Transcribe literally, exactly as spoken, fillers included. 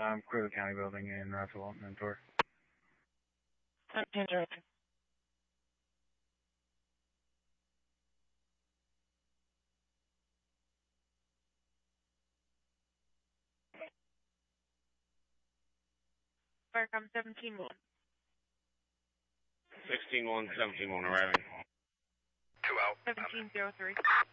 Um, Clear County Building in Russell, Mentor. seventeen zero three. Firecom seventeen one. sixteen one, seventeen one arriving. Two out. seventeen zero three.